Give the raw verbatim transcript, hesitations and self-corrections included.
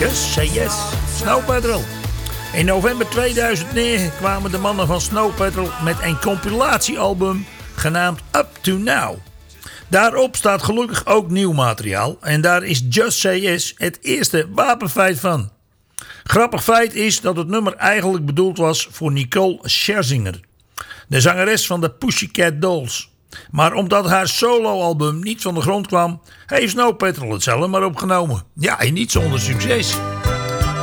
Just Say Yes, Snow Patrol. In november tweeduizend negen kwamen de mannen van Snow Patrol met een compilatiealbum genaamd Up To Now. Daarop staat gelukkig ook nieuw materiaal en daar is Just Say Yes het eerste wapenfeit van. Grappig feit is dat het nummer eigenlijk bedoeld was voor Nicole Scherzinger, de zangeres van de Pussycat Dolls. Maar omdat haar soloalbum niet van de grond kwam, heeft Snow Patrol het zelf maar opgenomen. Ja, en niet zonder succes.